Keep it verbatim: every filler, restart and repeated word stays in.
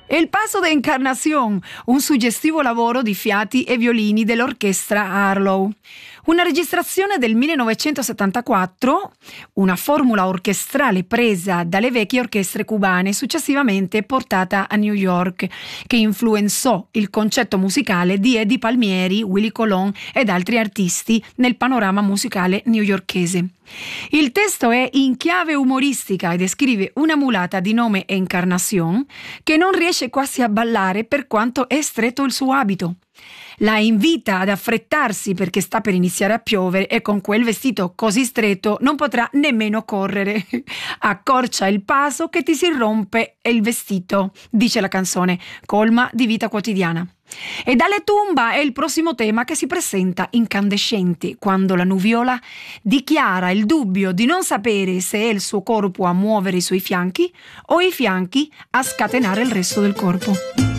El Paso de Encarnación, un suggestivo lavoro di fiati e violini dell'orchestra Harlow. Una registrazione del millenovecentosettantaquattro, una formula orchestrale presa dalle vecchie orchestre cubane, successivamente portata a New York, che influenzò il concetto musicale di Eddie Palmieri, Willie Colon ed altri artisti nel panorama musicale newyorkese. Il testo è in chiave umoristica e descrive una mulata di nome Encarnación che non riesce quasi a ballare per quanto è stretto il suo abito. La invita ad affrettarsi perché sta per iniziare a piovere e con quel vestito così stretto non potrà nemmeno correre. Accorcia il paso che ti si rompe il vestito, dice la canzone, colma di vita quotidiana. E dalle tumba è il prossimo tema che si presenta incandescente quando la nuviola dichiara il dubbio di non sapere se è il suo corpo a muovere i suoi fianchi o i fianchi a scatenare il resto del corpo.